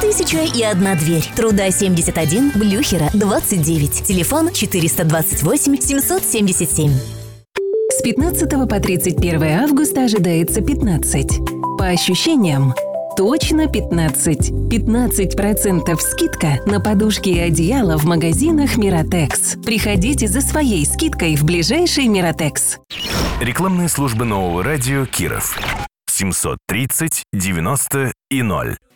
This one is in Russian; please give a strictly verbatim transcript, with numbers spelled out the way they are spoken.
Тысяча и одна дверь. Труда семьдесят один, Блюхера двадцать девять. Телефон четыреста двадцать восемь семьсот семьдесят семь. С пятнадцатого по тридцать первое августа ожидается пятнадцать. По ощущениям, точно пятнадцать. пятнадцать процентов скидка на подушки и одеяла в магазинах Миротекс. Приходите за своей скидкой в ближайший Миротекс. Рекламные службы нового радио Киров. семьсот тридцать девяносто и ноль.